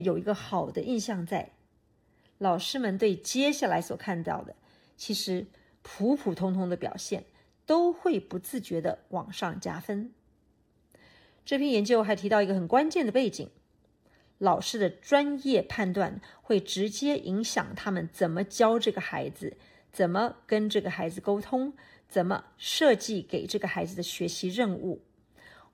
有一个好的印象在，老师们对接下来所看到的，其实普普通通的表现都会不自觉地往上加分。这篇研究还提到一个很关键的背景，老师的专业判断会直接影响他们怎么教这个孩子，怎么跟这个孩子沟通，怎么设计给这个孩子的学习任务。